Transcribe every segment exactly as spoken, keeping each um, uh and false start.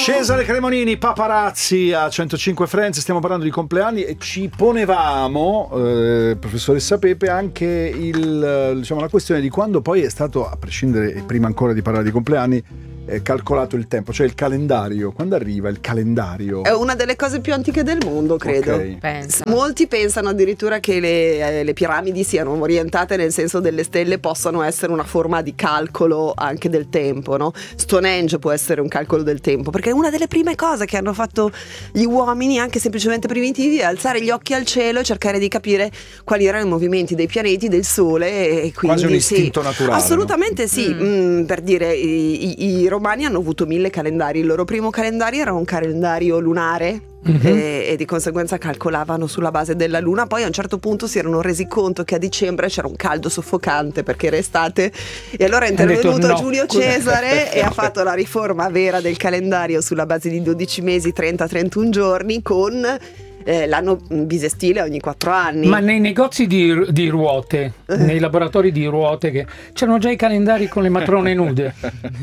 Cesare Cremonini, paparazzi a centocinque Friends, stiamo parlando di compleanni e ci ponevamo, eh, professoressa Pepe, anche il, diciamo, la questione di quando poi è stato, a prescindere prima ancora di parlare di compleanni, è calcolato il tempo, cioè il calendario. Quando arriva il calendario? È una delle cose più antiche del mondo, credo. Okay. Pensa. Molti pensano addirittura che le, eh, le piramidi siano orientate nel senso delle stelle possano essere una forma di calcolo anche del tempo, no? Stonehenge può essere un calcolo del tempo, perché è una delle prime cose che hanno fatto gli uomini, anche semplicemente primitivi, è alzare gli occhi al cielo e cercare di capire quali erano i movimenti dei pianeti, del sole, e quindi quasi un istinto sì, naturale. assolutamente no? sì. Mm. Mm, per dire, i, i, i romani hanno avuto mille calendari. Il loro primo calendario era un calendario lunare. Mm-hmm. e, e di conseguenza calcolavano sulla base della luna. Poi a un certo punto si erano resi conto che a dicembre c'era un caldo soffocante perché era estate, e allora è intervenuto detto, no. Giulio Cesare e ha fatto la riforma vera del calendario sulla base di dodici mesi, trenta trentuno giorni, con Eh, l'anno bisestile ogni quattro anni. Ma nei negozi di, di ruote, nei laboratori di ruote, che c'erano già i calendari con le matrone nude.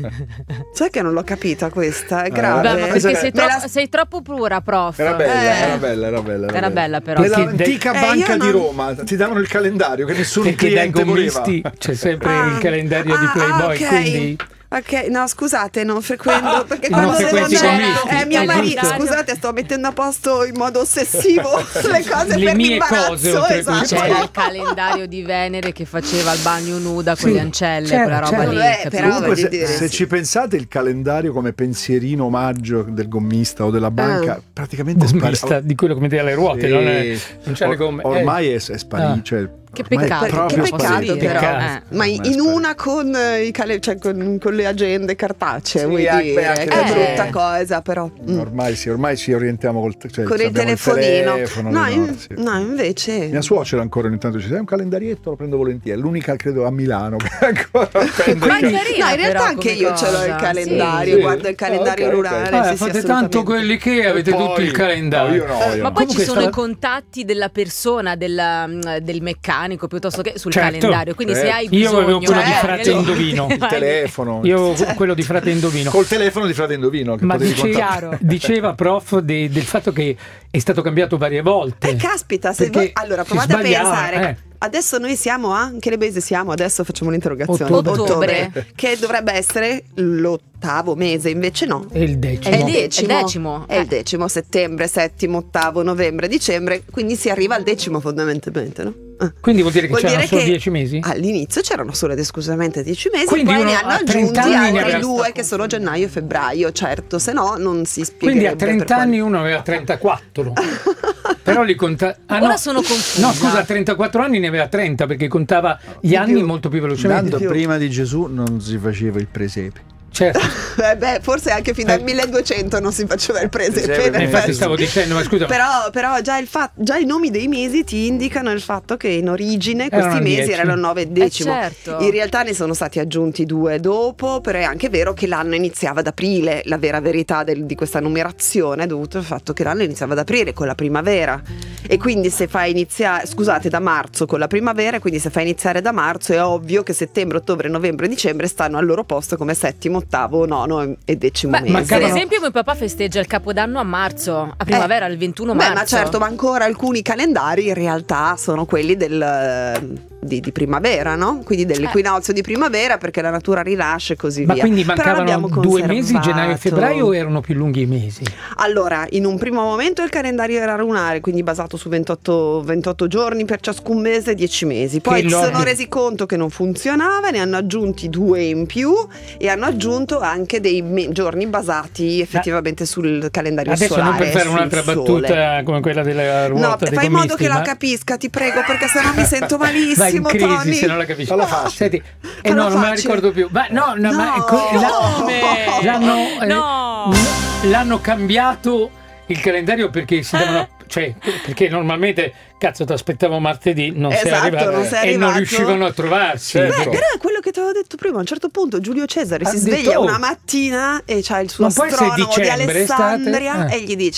Sai che non l'ho capita questa, è grave. Beh, ma perché sei, Me troppo, la- sei troppo pura, prof. Era bella, Eh. era bella, era bella. Era bella, però. Nell'antica Eh, banca io di non- Roma ti davano il calendario che nessun Perché dai cliente voleva. gommisti c'è sempre Ah, il calendario di ah, Playboy, ok. quindi Ok, no, scusate, non frequento perché Non quando devo frequenti i andare gommisti, eh, mio è marito, giusto. scusate, sto mettendo a posto in modo ossessivo le cose Le per mie l'imbarazzo, cose, oltretutto. esatto. C'era il calendario di Venere che faceva il bagno nuda con Sì, le ancelle, certo, quella roba certo. lì. Eh, capito? però Comunque, voglio se, dire, se sì. ci pensate, il calendario come pensierino omaggio del gommista o della banca, Ah. praticamente gommista di quello che mette alle ruote, non, è, non c'è le gomme. Or- ormai Eh. è, è sparito. Ah. Cioè, Che ormai è peccato. Che proprio peccato sparito. però, Peccato. Eh. ma Ormai è in sparito. una con, eh, i cale- cioè, con, con le agende cartacee, Sì, vuoi anche- dire, anche che è le- brutta cosa però. Mm. Ormai sì, ormai ci orientiamo col cioè, Con il abbiamo telefonino. telefono, no, le in- note, sì. no, invece Mia suocera ancora ogni tanto ci dice: "È un calendarietto, lo prendo volentieri". È l'unica, credo, a Milano che ancora prende Ma il è cal- carina, no, in realtà però, anche come io ce l'ho il cosa. calendario, Sì. guardo il calendario Ok, ok. lunare. Ah, sì, sì, fate assolutamente. tanto quelli che avete Poi- tutti il calendario. No, io no, io Ma no. poi ci Comunque sono sta- i contatti della persona, della, del meccanico, piuttosto che sul Certo. calendario. Quindi se Certo. hai Io bisogno, avevo quello di eh, frate quello- Indovino. Il telefono. Io quello di frate Indovino. Col telefono di frate Indovino che Ma potevi dice- contattare. diceva prof de- del fatto che è stato cambiato varie volte. Eh, caspita, se Perché voi, allora si provate a sbagliava, pensare. eh. Adesso noi siamo a che le mese siamo? Adesso facciamo l'interrogazione. Ottobre. Che dovrebbe essere l'ottavo mese, invece no. È il È decimo. il lì, decimo. è il decimo. È il Eh. decimo, settembre, settimo, ottavo, novembre, dicembre, quindi si arriva al decimo fondamentalmente, no? Ah. Quindi vuol dire che Vuol c'erano dire solo che dieci mesi? All'inizio c'erano solo ed esclusivamente dieci mesi, Quindi poi uno ne hanno a trenta aggiunti anni ne altri aveva- due che sono gennaio e febbraio, certo, se no non si Quindi spiegherebbe. a trenta per anni uno aveva trentaquattro. Però li conta. Ah, Ora no. sono confusa. No, scusa, a trentaquattro anni ne aveva trenta perché contava gli anni più. molto più velocemente. Tanto più. prima di Gesù non si faceva il presepe. Certo. Eh beh, forse anche fino al Eh. milleduecento non si faceva il presepe. Presepe, in eh, Infatti effetti. stavo dicendo, ma scusa. Però, però già, il fa- già i nomi dei mesi ti indicano il fatto che in origine questi Erano mesi dieci. erano nove e decimo. Eh, certo. In realtà ne sono stati aggiunti due dopo, però è anche vero che l'anno iniziava ad aprile. La vera verità del- di questa numerazione è dovuta al fatto che l'anno iniziava ad aprile con la primavera. E quindi se fai iniziare, scusate, da marzo con la primavera, quindi se fai iniziare da marzo è ovvio che settembre, ottobre, novembre e dicembre stanno al loro posto come settimo, ottavo, nono e decimo Beh, mese. per mancavano- esempio mio papà festeggia il Capodanno a marzo, a primavera il ventuno Beh, marzo. ma certo, ma ancora alcuni calendari in realtà sono quelli del, di, di primavera, no? Quindi dell'equinozio di primavera, perché la natura rinasce e così Ma via. quindi Però mancavano l'abbiamo due mesi, conservato. gennaio e febbraio, o erano più lunghi i mesi? Allora, in un primo momento il calendario era lunare, quindi basato su ventotto, ventotto giorni per ciascun mese, dieci mesi. Poi Che si lo- sono resi conto che non funzionava, ne hanno aggiunti due in più e hanno aggiunto anche dei me- giorni basati effettivamente sul calendario Adesso solare. non per fare sul un'altra sole. battuta come quella della ruota No, dei fai in modo gommisti, che la ma- capisca, ti prego, perché sennò mi sento Vai in malissimo, crisi Tony. se non la capisci. Falla facile. Senti, eh Falla no, non me la facile. ricordo più. Ma no, no, ma No. ecco, la- Come? l'hanno, eh, No. n- l'hanno cambiato il calendario perché si devono, cioè, perché normalmente cazzo ti aspettavo martedì, non sei Esatto, arrivato non sei e non arrivato. riuscivano a trovarsi. Certo. Beh, perché- però è quello che ti avevo detto prima. A un certo punto Giulio Cesare Ha si detto, sveglia "Oh, una mattina e c'ha il suo non può essere astronomo di dicembre, Alessandria estate?" e gli dice: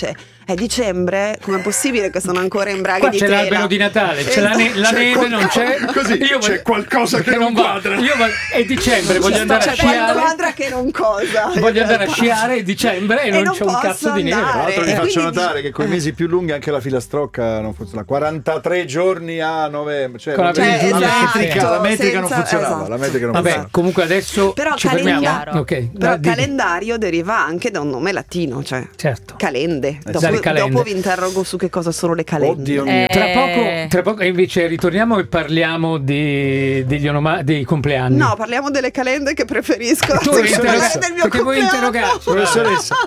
È dicembre, com'è possibile che sono ancora in braghe Qua di c'è tela? l'albero di Natale, c'è la, ne- la C'è neve, non c'è. Così, Io c'è voglio- qualcosa che che non va. quadra. Io voglio- è dicembre, voglio C'è andare a qualche sciare. quadra che non cosa. Voglio in andare a realtà. sciare è dicembre e, E non non c'è un posso cazzo di neve. andare. Tra l'altro vi E faccio quindi notare dici- che con i mesi più lunghi anche la filastrocca non funziona. quarantatré giorni a novembre, cioè, Con la non- Cioè, la, esatto, metrica, la metrica non senza- funzionava. esatto. La metrica non Vabbè, funzionava. comunque adesso Però ci calendario- fermiamo. Ok, Però dai, dimmi. calendario deriva anche da un nome latino, cioè Certo. calende. Eh, Dopo, dalle calende. dopo vi interrogo su che cosa sono le calende. Oddio mio. Eh, Tra poco, tra poco e invece ritorniamo e parliamo di, degli onoma- dei compleanni. No, parliamo delle calende che preferisco. Tu anziché interroga- parlare del mio perché vuoi compleanno. interrogarci? Professoressa,